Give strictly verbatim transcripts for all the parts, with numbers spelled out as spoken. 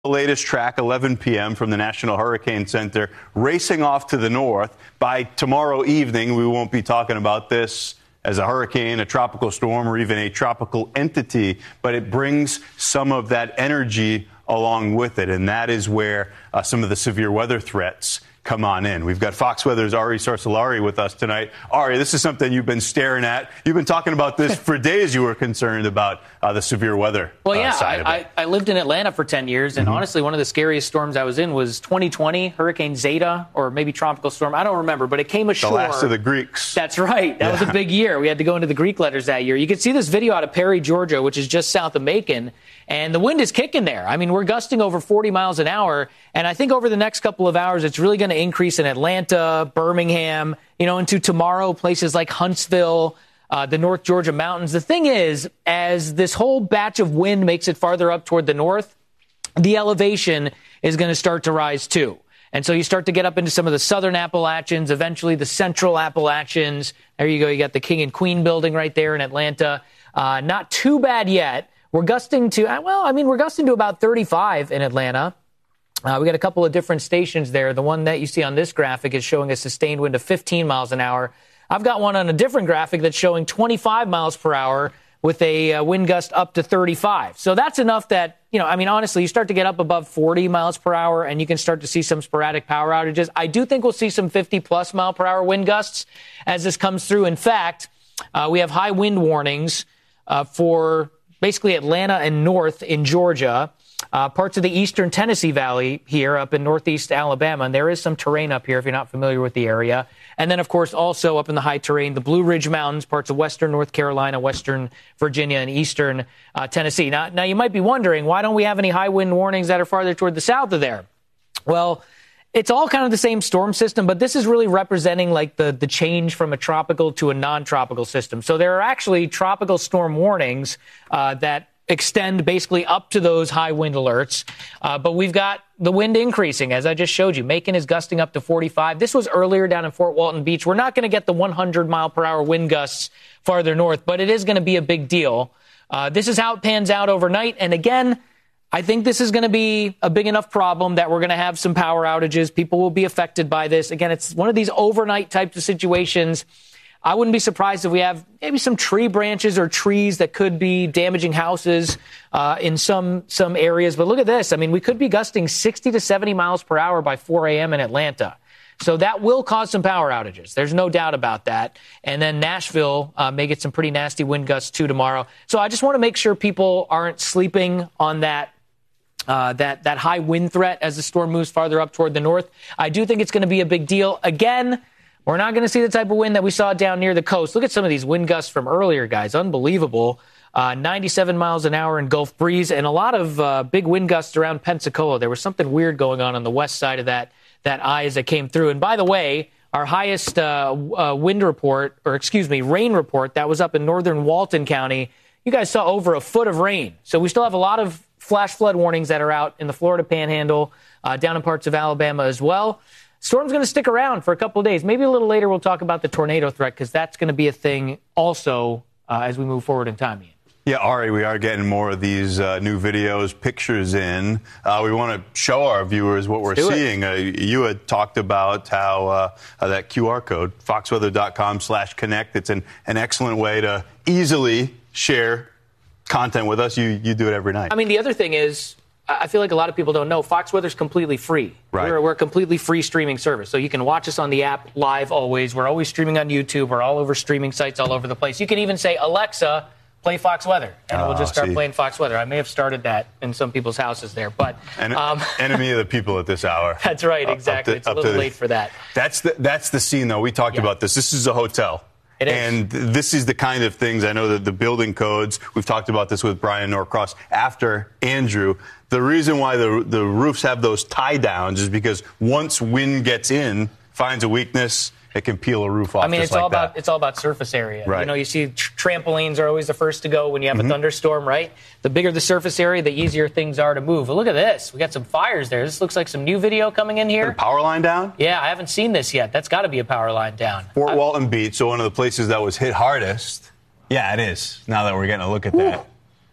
The latest track, eleven p.m. from the National Hurricane Center, racing off to the north. By tomorrow evening, we won't be talking about this as a hurricane, a tropical storm, or even a tropical entity, but it brings some of that energy along with it, and that is where uh, some of the severe weather threats come on in. We've got Fox Weather's Ari Sorsalari with us tonight. Ari, this is something you've been staring at. You've been talking about this for days. You were concerned about uh, the severe weather well, yeah, uh, side I, of it. I, I lived in Atlanta for ten years, and mm-hmm. honestly, one of the scariest storms I was in was twenty twenty, Hurricane Zeta, or maybe Tropical Storm. I don't remember, but it came ashore. The last of the Greeks. That's right. That yeah. was a big year. We had to go into the Greek letters that year. You can see this video out of Perry, Georgia, which is just south of Macon, and the wind is kicking there. I mean, we're gusting over forty miles an hour, and I think over the next couple of hours, it's really going to increase in Atlanta, Birmingham, you know, into tomorrow, places like Huntsville, uh, the North Georgia mountains. The thing is, as this whole batch of wind makes it farther up toward the north, the elevation is going to start to rise too. And so you start to get up into some of the southern Appalachians, eventually the central Appalachians. There you go. You got the King and Queen building right there in Atlanta. Uh, not too bad yet. We're gusting to, well, I mean, we're gusting to about thirty-five in Atlanta. Uh, we got a couple of different stations there. The one that you see on this graphic is showing a sustained wind of fifteen miles an hour. I've got one on a different graphic that's showing twenty-five miles per hour with a uh, wind gust up to thirty-five. So that's enough that, you know, I mean, honestly, you start to get up above forty miles per hour and you can start to see some sporadic power outages. I do think we'll see some fifty plus mile per hour wind gusts as this comes through. In fact, uh, we have high wind warnings uh, for basically Atlanta and north in Georgia. Uh, parts of the eastern Tennessee Valley here up in northeast Alabama, and there is some terrain up here if you're not familiar with the area. And then, of course, also up in the high terrain, the Blue Ridge Mountains, parts of western North Carolina, western Virginia, and eastern uh, Tennessee. Now, now, you might be wondering, why don't we have any high wind warnings that are farther toward the south of there? Well, it's all kind of the same storm system, but this is really representing like the, the change from a tropical to a non-tropical system. So there are actually tropical storm warnings uh, that extend basically up to those high wind alerts. Uh, but we've got the wind increasing, as I just showed you. Macon is gusting up to forty-five. This was earlier down in Fort Walton Beach. We're not going to get the one hundred mile per hour wind gusts farther north, but it is going to be a big deal. Uh, this is how it pans out overnight. And again, I think this is going to be a big enough problem that we're going to have some power outages. People will be affected by this. Again, it's one of these overnight types of situations. I wouldn't be surprised if we have maybe some tree branches or trees that could be damaging houses uh, in some some areas. But look at this. I mean, we could be gusting sixty to seventy miles per hour by four a.m. in Atlanta. So that will cause some power outages. There's no doubt about that. And then Nashville uh, may get some pretty nasty wind gusts, too, tomorrow. So I just want to make sure people aren't sleeping on that Uh, that, that high wind threat as the storm moves farther up toward the north. I do think it's going to be a big deal. Again, we're not going to see the type of wind that we saw down near the coast. Look at some of these wind gusts from earlier, guys. Unbelievable. Uh, ninety-seven miles an hour in Gulf breeze and a lot of uh, big wind gusts around Pensacola. There was something weird going on on the west side of that, that eye as it came through. And by the way, our highest uh, uh, wind report, or excuse me, rain report, that was up in northern Walton County. You guys saw over a foot of rain. So we still have a lot of flash flood warnings that are out in the Florida Panhandle, uh, down in parts of Alabama as well. Storm's going to stick around for a couple of days. Maybe a little later we'll talk about the tornado threat because that's going to be a thing also uh, as we move forward in time, Ian. Yeah, Ari, we are getting more of these uh, new videos, pictures in. Uh, we want to show our viewers what we're seeing. Uh, you had talked about how uh, uh, that Q R code, foxweather.com slash connect, it's an, an excellent way to easily share content with us. You you do it every night. I mean, the other thing is, I feel like a lot of people don't know, Fox Weather's completely free. Right. We're, we're a completely free streaming service. So you can watch us on the app live always. We're always streaming on YouTube. We're all over streaming sites all over the place. You can even say, Alexa, play Fox Weather, and oh, it will just start see. playing Fox Weather. I may have started that in some people's houses there, but En- um, enemy of the people at this hour. That's right, exactly. To, it's a little late for that. That's the that's the scene, though. We talked yeah. about this. This is a hotel. It is. And this is the kind of things, I know that the building codes, we've talked about this with Brian Norcross after Andrew. The reason why the the roofs have those tie downs is because once wind gets in, finds a weakness, it can peel a roof off. I mean, just it's all like about that. it's all about surface area. Right. You know, you see tr- trampolines are always the first to go when you have mm-hmm. a thunderstorm, right? The bigger the surface area, the easier things are to move. But look at this. We got some fires there. This looks like some new video coming in here. The power line down? Yeah, I haven't seen this yet. That's got to be a power line down. Fort I- Walton Beach, so one of the places that was hit hardest. Yeah, it is. Now that we're getting a look at that.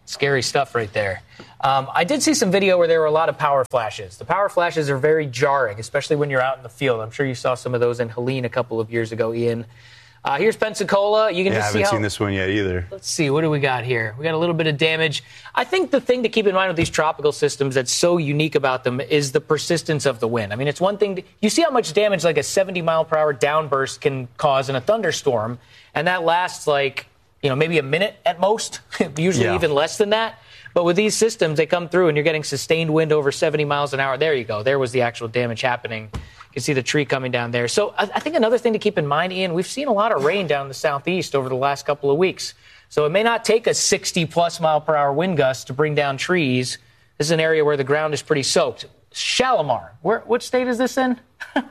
Scary stuff right there. Um, I did see some video where there were a lot of power flashes. The power flashes are very jarring, especially when you're out in the field. I'm sure you saw some of those in Helene a couple of years ago, Ian. Uh, here's Pensacola. You can yeah, just I see haven't how, seen this one yet either. Let's see. What do we got here? We got a little bit of damage. I think the thing to keep in mind with these tropical systems that's so unique about them is the persistence of the wind. I mean, it's one thing. To, you see how much damage like a seventy mile per hour downburst can cause in a thunderstorm, and that lasts like, you know, maybe a minute at most, usually yeah. even less than that. But with these systems, they come through and you're getting sustained wind over seventy miles an hour. There you go. There was the actual damage happening. You can see the tree coming down there. So I, I think another thing to keep in mind, Ian, we've seen a lot of rain down in the southeast over the last couple of weeks. So it may not take a sixty plus mile per hour wind gust to bring down trees. This is an area where the ground is pretty soaked. Shalimar, where, what state is this in?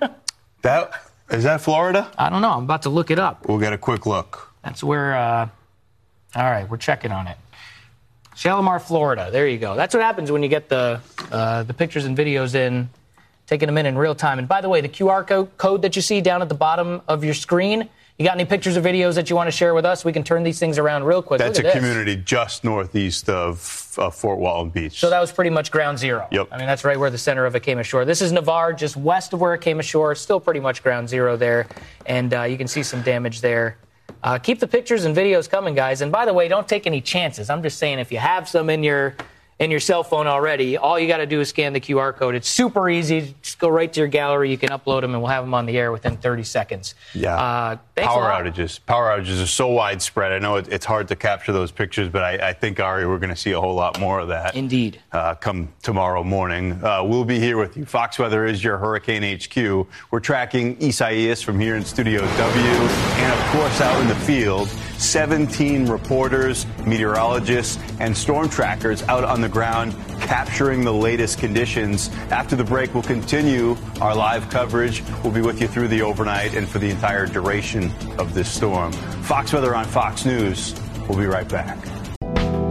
that is that Florida? I don't know. I'm about to look it up. We'll get a quick look. That's where, uh, all right, we're checking on it. Shalimar, Florida. There you go. That's what happens when you get the uh, the pictures and videos in, taking them in in real time. And by the way, the Q R code that you see down at the bottom of your screen, you got any pictures or videos that you want to share with us? We can turn these things around real quick. That's Look a at this. community just northeast of uh, Fort Walton Beach. So that was pretty much ground zero. Yep. I mean, that's right where the center of it came ashore. This is Navarre, just west of where it came ashore. Still pretty much ground zero there. And uh, you can see some damage there. Uh, keep the pictures and videos coming, guys. And by the way, don't take any chances. I'm just saying if you have some in your in your cell phone already, all you got to do is scan the Q R code. It's super easy. Just go right to your gallery. You can upload them, and we'll have them on the air within thirty seconds. Yeah. Uh, thanks Power a lot. outages. Power outages are so widespread. I know it, it's hard to capture those pictures, but I, I think, Ari, we're going to see a whole lot more of that. Indeed. Uh, come tomorrow morning. Uh, we'll be here with you. Fox Weather is your Hurricane H Q. We're tracking Isaias from here in Studio W, and of course out in the field. seventeen reporters, meteorologists, and storm trackers out on the ground capturing the latest conditions. After the break, we'll continue our live coverage. We'll be with you through the overnight and for the entire duration of this storm. Fox Weather on Fox News. We'll be right back.